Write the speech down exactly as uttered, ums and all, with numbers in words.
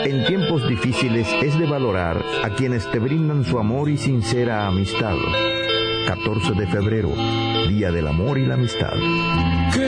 En tiempos difíciles es de valorar a quienes te brindan su amor y sincera amistad. catorce de febrero, Día del Amor y la Amistad.